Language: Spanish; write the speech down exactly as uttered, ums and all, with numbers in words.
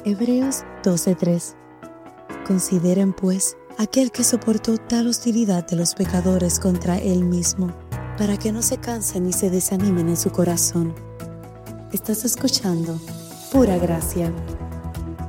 Hebreos doce tres. Consideren, pues, aquel que soportó tal hostilidad de los pecadores contra él mismo, para que no se cansen ni se desanimen en su corazón. Estás escuchando Pura Gracia.